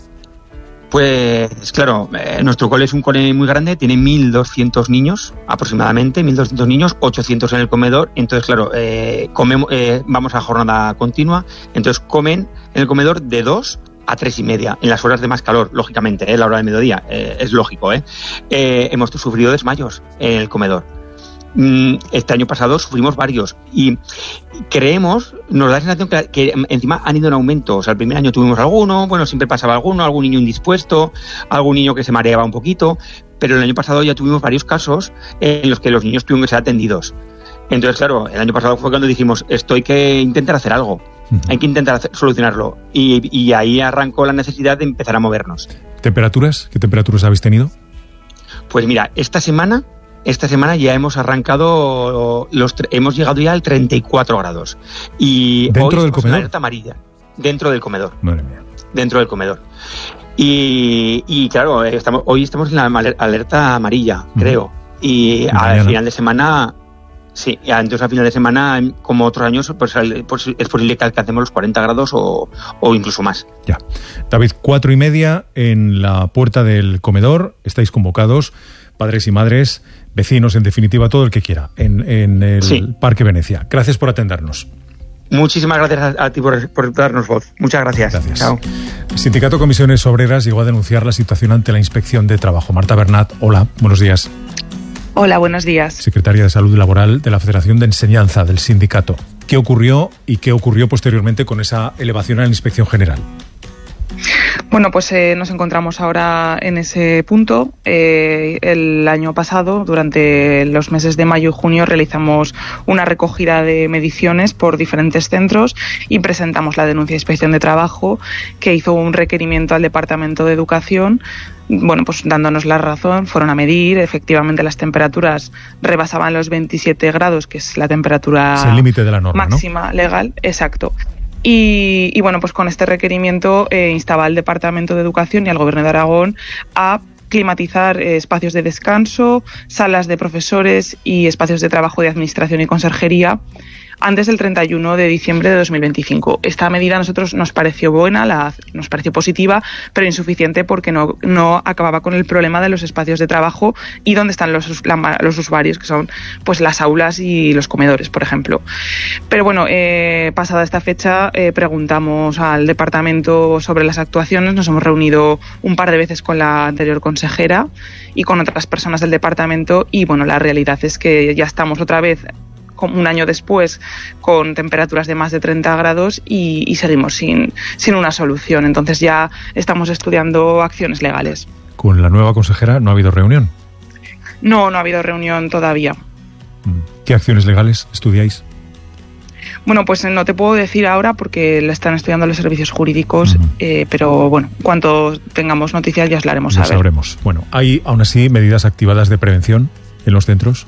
Pues claro, nuestro cole es un cole muy grande, tiene 1.200 niños aproximadamente, 1.200 niños, 800 en el comedor. Entonces, claro, vamos a jornada continua, entonces comen en el comedor de 2 a 3:30, en las horas de más calor, lógicamente, la hora del mediodía, es lógico. Hemos sufrido desmayos en el comedor. Este año pasado sufrimos varios y creemos, nos da la sensación que encima han ido en aumento. O sea, el primer año tuvimos alguno, bueno, siempre pasaba alguno, algún niño indispuesto, algún niño que se mareaba un poquito, pero el año pasado ya tuvimos varios casos en los que los niños tuvieron que ser atendidos. Entonces, claro, el año pasado fue cuando dijimos, esto hay que intentar hacer algo, hay que intentar solucionarlo, y ahí arrancó la necesidad de empezar a movernos. ¿Temperaturas? ¿Qué temperaturas habéis tenido? Pues mira, esta semana ya hemos arrancado, hemos llegado ya al 34 grados. Y ¿dentro hoy del comedor? Alerta amarilla. Dentro del comedor. Madre mía. Dentro del comedor. Y claro, hoy estamos en la alerta amarilla, creo. Y al final de semana, sí, entonces al final de semana, como otros años, pues es posible que alcancemos los 40 grados o incluso más. Ya. David, 4:30 en la puerta del comedor, estáis convocados, padres y madres, vecinos, en definitiva, todo el que quiera, en el Parque Venecia. Gracias por atendernos. Muchísimas gracias a ti por darnos voz. Muchas gracias. Gracias. Chao. El Sindicato Comisiones Obreras llegó a denunciar la situación ante la Inspección de Trabajo. Marta Bernat, hola, buenos días. Hola, buenos días. Secretaria de Salud Laboral de la Federación de Enseñanza del sindicato. ¿Qué ocurrió y qué ocurrió posteriormente con esa elevación a la Inspección General? Bueno, pues nos encontramos ahora en ese punto. El año pasado, durante los meses de mayo y junio, realizamos una recogida de mediciones por diferentes centros y presentamos la denuncia de Inspección de Trabajo, que hizo un requerimiento al Departamento de Educación. Bueno, pues dándonos la razón, fueron a medir, efectivamente las temperaturas rebasaban los 27 grados, que es la temperatura es el límite de la norma, máxima, ¿no? Legal, exacto. Y bueno, pues con este requerimiento instaba al Departamento de Educación y al Gobierno de Aragón a climatizar espacios de descanso, salas de profesores y espacios de trabajo de administración y conserjería antes del 31 de diciembre de 2025. Esta medida a nosotros nos pareció buena, nos pareció positiva, pero insuficiente porque no acababa con el problema de los espacios de trabajo y donde están los usuarios, que son pues las aulas y los comedores, por ejemplo. Pero bueno, pasada esta fecha, preguntamos al departamento sobre las actuaciones. Nos hemos reunido un par de veces con la anterior consejera y con otras personas del departamento, y bueno, la realidad es que ya estamos otra vez, un año después, con temperaturas de más de 30 grados y seguimos sin una solución. Entonces ya estamos estudiando acciones legales. ¿Con la nueva consejera no ha habido reunión? No ha habido reunión todavía. ¿Qué acciones legales estudiáis? Bueno, pues no te puedo decir ahora porque la están estudiando los servicios jurídicos, pero bueno, cuanto tengamos noticias ya os la haremos saber. Sabremos. Bueno, ¿hay aún así medidas activadas de prevención en los centros?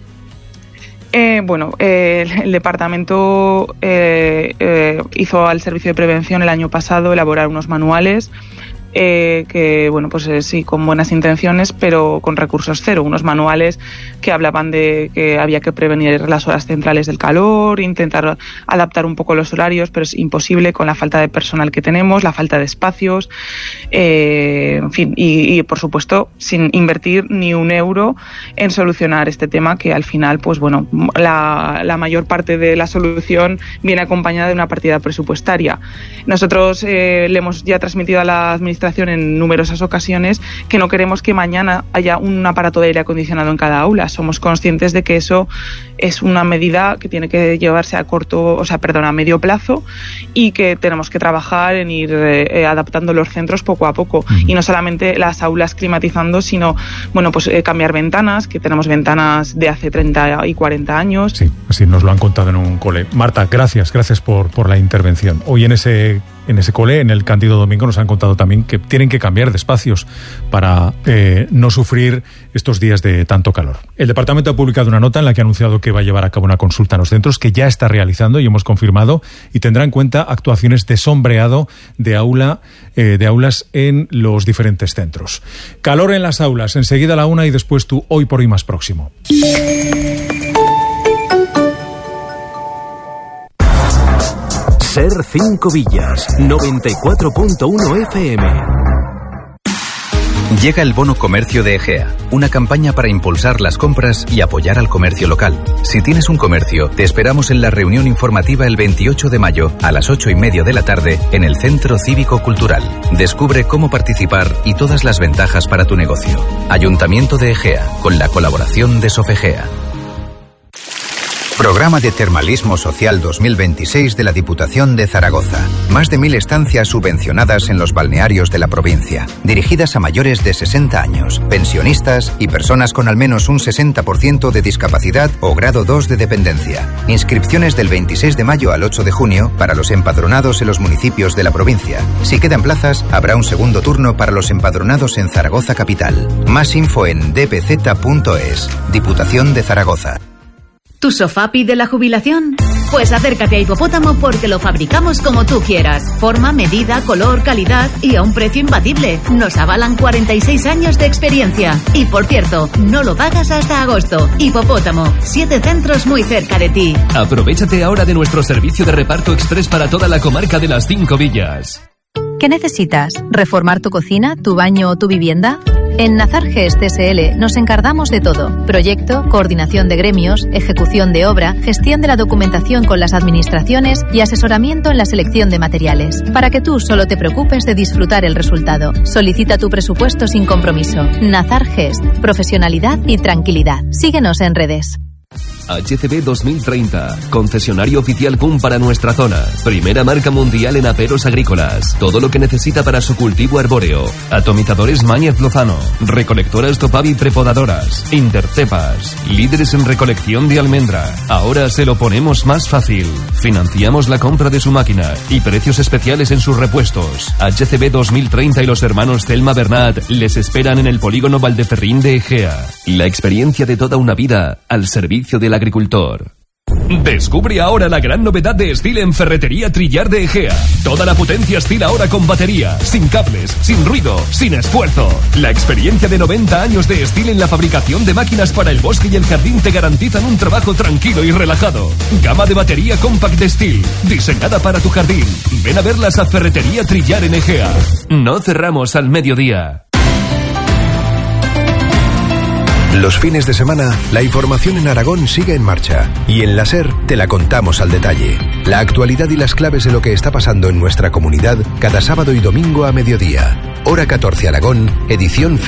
El departamento hizo al servicio de prevención el año pasado elaborar unos manuales que, bueno, pues sí, con buenas intenciones, pero con recursos cero. Unos manuales que hablaban de que había que prevenir las horas centrales del calor, intentar adaptar un poco los horarios, pero es imposible con la falta de personal que tenemos, la falta de espacios, en fin, y por supuesto sin invertir ni un euro en solucionar este tema, que al final, pues bueno, la mayor parte de la solución viene acompañada de una partida presupuestaria. Nosotros le hemos ya transmitido a la Administración administración en numerosas ocasiones que no queremos que mañana haya un aparato de aire acondicionado en cada aula. Somos conscientes de que eso es una medida que tiene que llevarse a medio plazo, y que tenemos que trabajar en ir adaptando los centros poco a poco. Y no solamente las aulas climatizando, sino cambiar ventanas, que tenemos ventanas de hace 30 y 40 años. Sí, así nos lo han contado en un cole. Marta, gracias por la intervención. Hoy en ese cole, en el Cándido Domingo, nos han contado también que tienen que cambiar de espacios para no sufrir estos días de tanto calor. El departamento ha publicado una nota en la que ha anunciado que va a llevar a cabo una consulta en los centros, que ya está realizando y hemos confirmado, y tendrá en cuenta actuaciones de sombreado de aulas en los diferentes centros. Calor en las aulas, enseguida a la 1 y después tú, Hoy por Hoy más próximo. Ser 5 Villas, 94.1 FM. Llega el Bono Comercio de Egea, una campaña para impulsar las compras y apoyar al comercio local. Si tienes un comercio, te esperamos en la reunión informativa el 28 de mayo a las 8:30 de la tarde en el Centro Cívico Cultural. Descubre cómo participar y todas las ventajas para tu negocio. Ayuntamiento de Egea, con la colaboración de Sofegea. Programa de Termalismo Social 2026 de la Diputación de Zaragoza. Más de 1000 estancias subvencionadas en los balnearios de la provincia, dirigidas a mayores de 60 años, pensionistas y personas con al menos un 60% de discapacidad o grado 2 de dependencia. Inscripciones del 26 de mayo al 8 de junio para los empadronados en los municipios de la provincia. Si quedan plazas, habrá un segundo turno para los empadronados en Zaragoza Capital. Más info en dpz.es. Diputación de Zaragoza. ¿Tu sofá pide la jubilación? Pues acércate a Hipopótamo porque lo fabricamos como tú quieras. Forma, medida, color, calidad y a un precio imbatible. Nos avalan 46 años de experiencia. Y por cierto, no lo pagas hasta agosto. Hipopótamo, 7 centros muy cerca de ti. Aprovéchate ahora de nuestro servicio de reparto express para toda la comarca de las 5 Villas. ¿Qué necesitas? ¿Reformar tu cocina, tu baño o tu vivienda? En Nazar Gest SL nos encargamos de todo. Proyecto, coordinación de gremios, ejecución de obra, gestión de la documentación con las administraciones y asesoramiento en la selección de materiales. Para que tú solo te preocupes de disfrutar el resultado. Solicita tu presupuesto sin compromiso. Nazar Gest. Profesionalidad y tranquilidad. Síguenos en redes. HCB 2030, concesionario oficial CUM para nuestra zona. Primera marca mundial en aperos agrícolas. Todo lo que necesita para su cultivo arbóreo. Atomizadores Mañez Lozano. Recolectoras Topavi prepodadoras. Intercepas. Líderes en recolección de almendra. Ahora se lo ponemos más fácil. Financiamos la compra de su máquina y precios especiales en sus repuestos. HCB 2030 y los hermanos Thelma Bernat les esperan en el polígono Valdeferrín de Egea. La experiencia de toda una vida al servicio del agricultor. Descubre ahora la gran novedad de Stihl en Ferretería Trillar de Egea. Toda la potencia Stihl ahora con batería, sin cables, sin ruido, sin esfuerzo. La experiencia de 90 años de Stihl en la fabricación de máquinas para el bosque y el jardín te garantizan un trabajo tranquilo y relajado. Gama de batería compact de Stihl, diseñada para tu jardín. Ven a verlas a Ferretería Trillar en Egea. No cerramos al mediodía. Los fines de semana, la información en Aragón sigue en marcha y en la SER te la contamos al detalle. La actualidad y las claves de lo que está pasando en nuestra comunidad cada sábado y domingo a mediodía. Hora 14 Aragón, edición